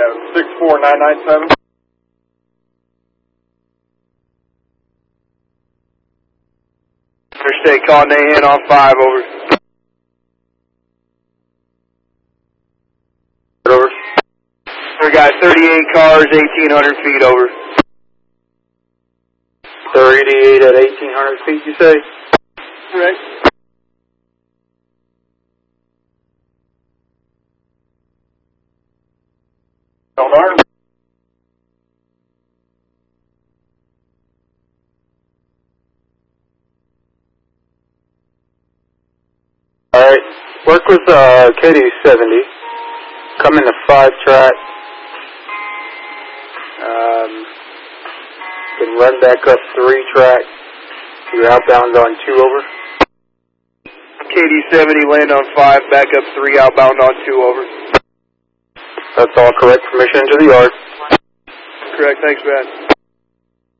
64997. Interstate call Nahan on 5, over. Over. We got 38 cars, 1,800 feet, over. 38 at 1,800 feet, you say? Correct. Alarm. Alright, work with KD70. Come in the 5 track. Then run back up 3 track. You're outbound on 2, over. KD70, land on 5, back up 3, outbound on 2, over. That's all correct. Permission into the yard. Correct, thanks, man.